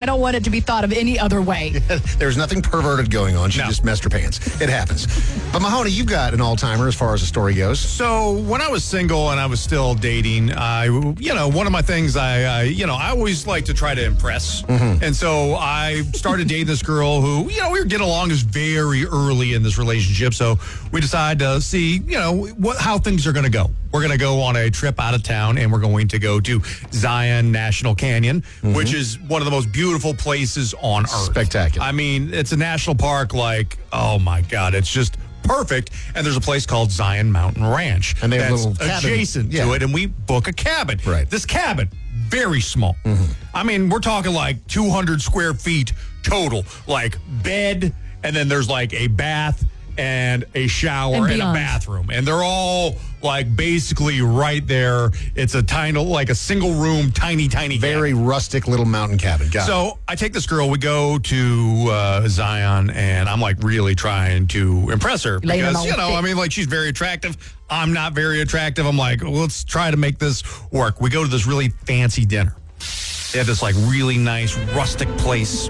don't want it to be thought of any other way. There's nothing perverted going on. She just messed her pants. It happens. But Mahoney, you've got an all-timer as far as the story goes. So when I was single and I was still dating, one of my things I always like to try to impress. Mm-hmm. And so I started dating this girl who, we were getting along just very early in this relationship. So we decided to see, how things are going to go. We're going to go on a trip out of town, and we're going to go to Zion National Canyon, which is one of the most beautiful places on Earth. Spectacular. I mean, it's a national park like, oh my God, it's just perfect. And there's a place called Zion Mountain Ranch. And they have a that's little cabin. adjacent to it, and we book a cabin. Right. This cabin, very small. I mean, we're talking like 200 square feet total, like bed, and then there's like a bath and a shower and a bathroom. And they're all like basically right there. It's a tiny, like a single room, tiny Very rustic little mountain cabin. Got it. So I take this girl, we go to Zion, and I'm like really trying to impress her because, she's very attractive. I'm not very attractive. I'm like, well, let's try to make this work. We go to this really fancy dinner. They had this like really nice rustic place.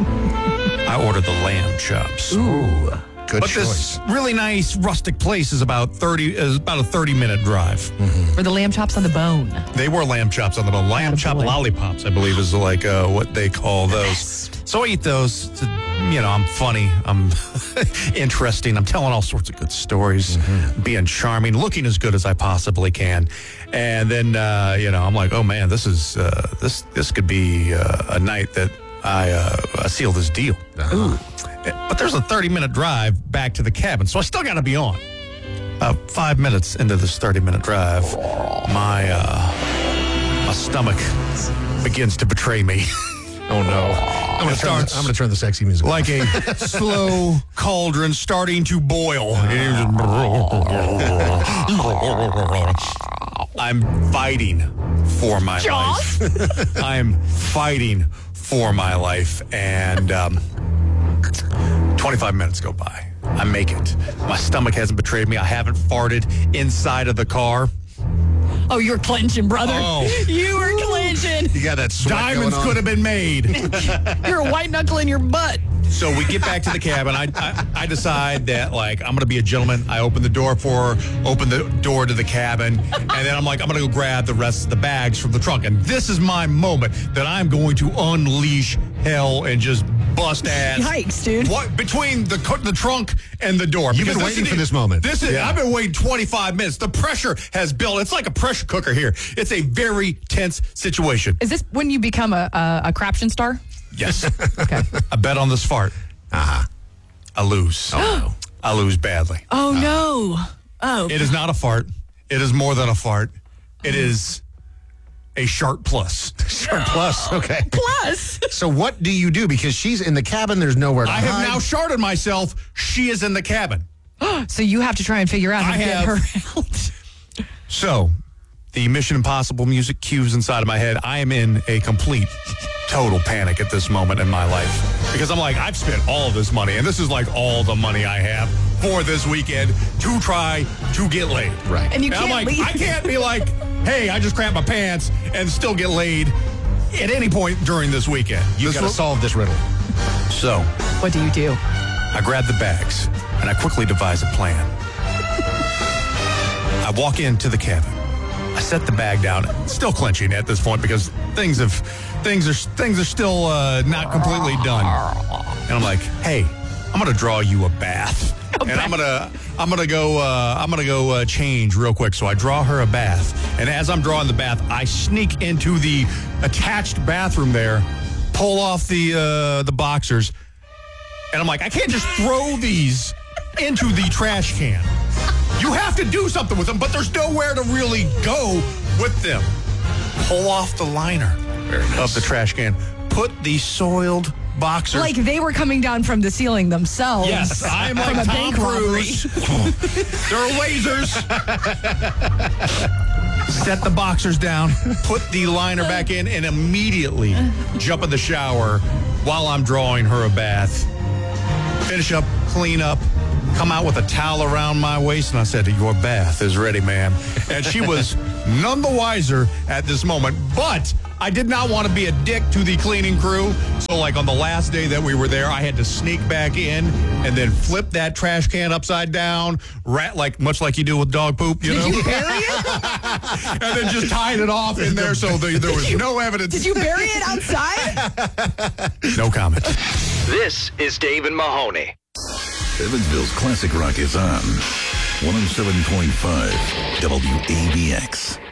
I ordered the lamb chops. Ooh. Good But choice. this really nice rustic place is about a 30-minute drive. Or the lamb chops on the bone. They were lamb chops on the bone. Lamb chop lollipops, I believe, is like what they call those. So I eat those. I'm funny. I'm interesting. I'm telling all sorts of good stories, being charming, looking as good as I possibly can. And then, I'm like, oh man, this is this could be a night that I seal this deal. Uh-huh. But there's a 30-minute drive back to the cabin, so I still got to be on. 5 minutes into this 30-minute drive, my stomach begins to betray me. Oh, no. I'm going to turn the sexy music on. Like a slow cauldron starting to boil. I'm fighting for my life. I'm fighting for my life. And 25 minutes go by. I make it. My stomach hasn't betrayed me. I haven't farted inside of the car. Oh, you're clenching, brother. Oh. You were clenching. You got that sweat Diamonds going on. could have been made. You're a white knuckle in your butt. So we get back to the cabin. I decide that, like, I'm going to be a gentleman. I open the door to the cabin, and then I'm like, I'm going to go grab the rest of the bags from the trunk. And this is my moment that I'm going to unleash hell and just bust ass. Yikes, dude. What, between the trunk and the door. You've been waiting for this moment. I've been waiting 25 minutes. The pressure has built. It's like a pressure cooker here. It's a very tense situation. Is this when you become a craption star? Yes. Okay. I bet on this fart. I lose. Oh, no. I lose badly. Oh, no. Oh. It is not a fart. It is more than a fart. It is a Sharp Plus. Sharp Plus. Okay. Plus. So what do you do? Because she's in the cabin. There's nowhere to I hide. have now sharted myself. She is in the cabin. So you have to try and figure out how to get her out. So the Mission Impossible music cues inside of my head. I am in a complete, total panic at this moment in my life. Because I'm like, I've spent all of this money, and this is like all the money I have for this weekend to try to get laid. Right. And you can't I'm like, leave. I can't be like, hey, I just crapped my pants and still get laid at any point during this weekend. You've got to solve this riddle. So What do you do? I grab the bags, and I quickly devise a plan. I walk into the cabin. I set the bag down, still clenching at this point because things are still not completely done. And I'm like, hey, I'm gonna draw you a bath, and I'm gonna go change real quick. So I draw her a bath, and as I'm drawing the bath, I sneak into the attached bathroom there, pull off the boxers, and I'm like, I can't just throw these into the trash can. You have to do something with them, but there's nowhere to really go with them. Pull off the liner of the trash can. Put the soiled boxers. Like they were coming down from the ceiling themselves. Yes, I'm from like a Tom bank robbery. Cruise. There are lasers. Set the boxers down, put the liner back in, and immediately jump in the shower while I'm drawing her a bath. Finish up, clean up, come out with a towel around my waist, and I said, your bath is ready, ma'am. And she was none the wiser at this moment, but I did not want to be a dick to the cleaning crew. So, like, on the last day that we were there, I had to sneak back in and then flip that trash can upside down, much like you do with dog poop, you know? Did you bury it? And then just tied it off in there so there was no evidence. Did you bury it outside? No comment. This is Dave and Mahoney. Evansville's classic rock is on 107.5 WABX.